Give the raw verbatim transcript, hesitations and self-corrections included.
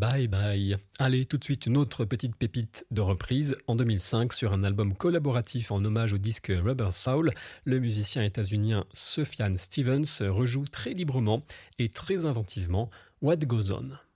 Bye bye. Allez, tout de suite, une autre petite pépite de reprise. En deux mille cinq, sur un album collaboratif en hommage au disque Rubber Soul, le musicien états-unien Sufjan Stevens rejoue très librement et très inventivement What Goes On.